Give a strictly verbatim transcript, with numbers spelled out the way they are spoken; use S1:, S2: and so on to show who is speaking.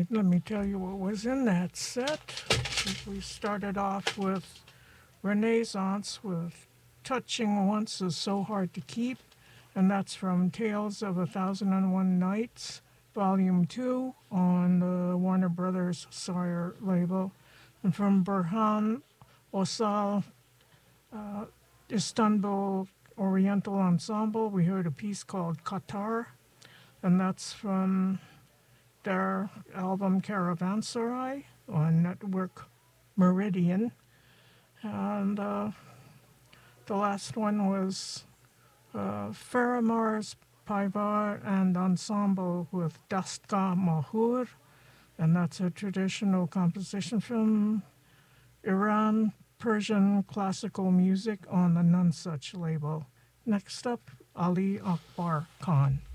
S1: right, let me tell you what was in that set. We started off with Renaissance with Touching Once is So Hard to Keep, and that's from Tales of a Thousand and One Nights, Volume two, on the Warner Brothers Sawyer label. And from Burhan Osal, uh, Istanbul Oriental Ensemble, we heard a piece called Qatar, and that's from their album Caravanserai on Network Meridian. And uh, the last one was uh, Faramars Paivar and Ensemble with Dastgah Mahur, and that's a traditional composition from Iran, Persian classical music on the Nonsuch label. Next up, Ali Akbar Khan.